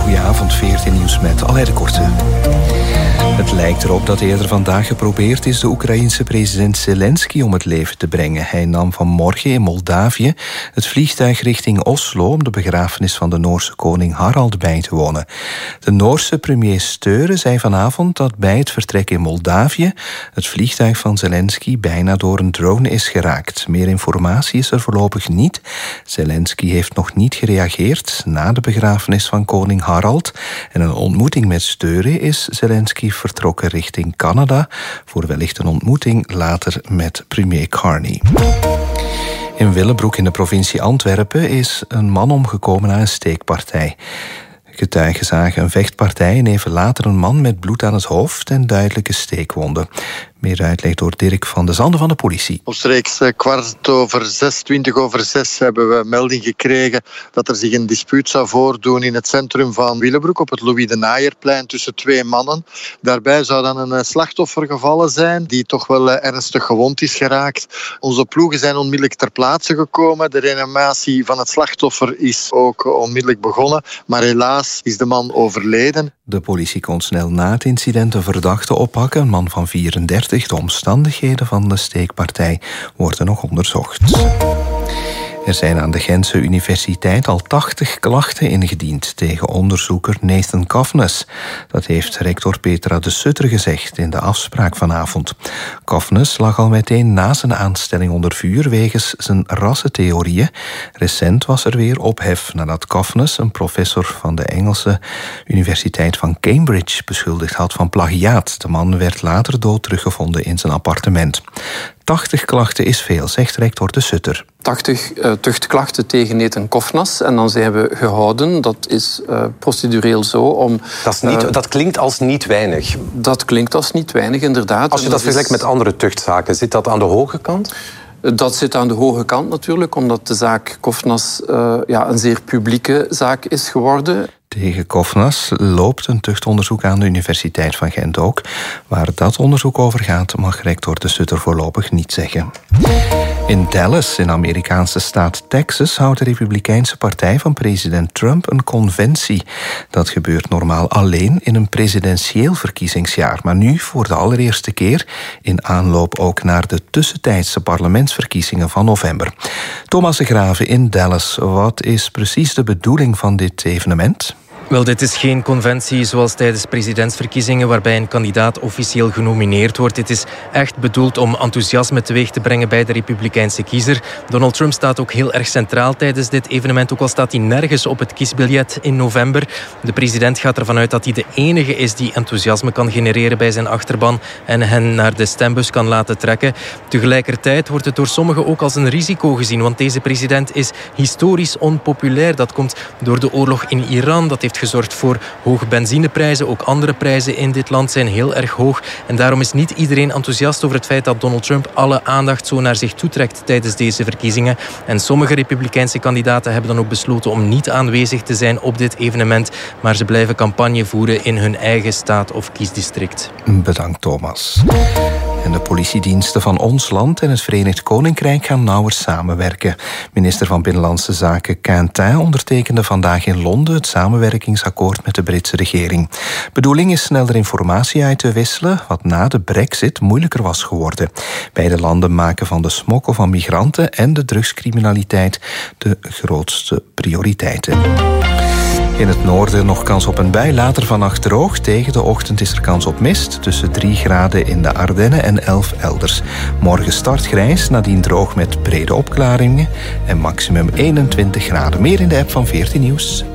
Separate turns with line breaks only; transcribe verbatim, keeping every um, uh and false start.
Goedenavond, veertien Nieuws met Aleid de Korte. Het lijkt erop dat eerder vandaag geprobeerd is de Oekraïense president Zelensky om het leven te brengen. Hij nam vanmorgen in Moldavië het vliegtuig richting Oslo om de begrafenis van de Noorse koning Harald bij te wonen. De Noorse premier Støre zei vanavond dat bij het vertrek in Moldavië het vliegtuig van Zelensky bijna door een drone is geraakt. Meer informatie is er voorlopig niet. Zelensky heeft nog niet gereageerd na de begrafenis van koning Harald en een ontmoeting met Støre is Zelensky vertrokken richting Canada voor wellicht een ontmoeting later met premier Carney. In Willebroek in de provincie Antwerpen is een man omgekomen na een steekpartij. Getuigen zagen een vechtpartij en even later een man met bloed aan het hoofd en duidelijke steekwonden. Meer uitleg door Dirk van de Zanden van de politie.
Omstreeks kwart over zes, twintig over zes hebben we melding gekregen dat er zich een dispuut zou voordoen in het centrum van Willebroek op het Louis de Naaierplein tussen twee mannen. Daarbij zou dan een slachtoffer gevallen zijn die toch wel ernstig gewond is geraakt. Onze ploegen zijn onmiddellijk ter plaatse gekomen. De reanimatie van het slachtoffer is ook onmiddellijk begonnen, maar helaas is de man overleden.
De politie kon snel na het incident een verdachte oppakken, een man van vierendertig. De omstandigheden van de steekpartij worden nog onderzocht. Er zijn aan de Gentse Universiteit al tachtig klachten ingediend tegen onderzoeker Nathan Cofnes. Dat heeft rector Petra de Sutter gezegd in de afspraak vanavond. Cofnes lag al meteen na zijn aanstelling onder vuur wegens zijn rassentheorieën. Recent was er weer ophef nadat Cofnes, een professor van de Engelse Universiteit van Cambridge, beschuldigd had van plagiaat. De man werd later dood teruggevonden in zijn appartement. tachtig klachten is veel, zegt rector de Sutter.
tachtig uh, tuchtklachten tegen Nathan Cofnes en dan zijn we gehouden. Dat is uh, procedureel zo om...
Dat, is niet, uh, dat klinkt als niet weinig.
Dat klinkt als niet weinig, inderdaad.
Als je dat, dat vergelijkt is... met andere tuchtzaken, zit dat aan de hoge kant?
Dat zit aan de hoge kant natuurlijk, omdat de zaak Cofnes uh, ja, een zeer publieke zaak is geworden.
Tegen Cofnes loopt een tuchtonderzoek aan de Universiteit van Gent ook. Waar dat onderzoek over gaat, mag rector de Sutter voorlopig niet zeggen. In Dallas, in de Amerikaanse staat Texas, houdt de Republikeinse partij van president Trump een conventie. Dat gebeurt normaal alleen in een presidentieel verkiezingsjaar, maar nu voor de allereerste keer in aanloop ook naar de tussentijdse parlementsverkiezingen van november. Thomas de Graven in Dallas, wat is precies de bedoeling van dit evenement?
Wel, dit is geen conventie zoals tijdens presidentsverkiezingen waarbij een kandidaat officieel genomineerd wordt. Dit is echt bedoeld om enthousiasme teweeg te brengen bij de Republikeinse kiezer. Donald Trump staat ook heel erg centraal tijdens dit evenement, ook al staat hij nergens op het kiesbiljet in november. De president gaat ervan uit dat hij de enige is die enthousiasme kan genereren bij zijn achterban en hen naar de stembus kan laten trekken. Tegelijkertijd wordt het door sommigen ook als een risico gezien, want deze president is historisch onpopulair. Dat komt door de oorlog in Iran, dat heeft gezorgd voor hoge benzineprijzen. Ook andere prijzen in dit land zijn heel erg hoog. En daarom is niet iedereen enthousiast over het feit dat Donald Trump alle aandacht zo naar zich toetrekt tijdens deze verkiezingen. En sommige Republikeinse kandidaten hebben dan ook besloten om niet aanwezig te zijn op dit evenement, maar ze blijven campagne voeren in hun eigen staat of kiesdistrict.
Bedankt, Thomas. En de politiediensten van ons land en het Verenigd Koninkrijk gaan nauwer samenwerken. Minister van Binnenlandse Zaken Quentin ondertekende vandaag in Londen het samenwerkingsakkoord met de Britse regering. Bedoeling is sneller informatie uit te wisselen, wat na de Brexit moeilijker was geworden. Beide landen maken van de smokkel van migranten en de drugscriminaliteit de grootste prioriteiten. In het noorden nog kans op een bui, later vannacht droog. Tegen de ochtend is er kans op mist, tussen drie graden in de Ardennen en elf elders. Morgen start grijs, nadien droog met brede opklaringen en maximum eenentwintig graden. Meer in de app van veertien Nieuws.